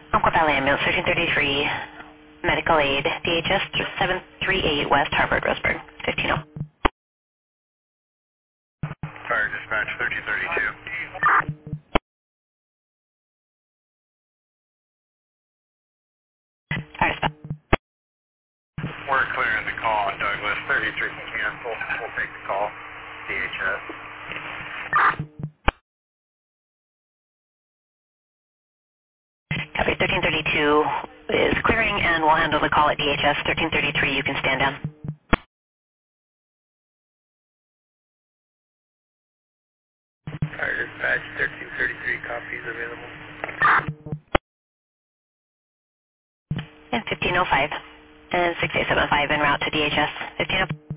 Uncle Valley Ambulance 1333, medical aid, DHS 738 West Harvard, Roseburg, 15-0. Fire dispatch 1332. Fire dispatch. We're clearing the call on Douglas. 33 can cancel. We'll take the call. DHS. Copy 1332 is clearing and we'll handle the call at DHS. 1333, you can stand down. Fire dispatch 1333, copies available. And 1505 and 6875 en route to DHS. 1505.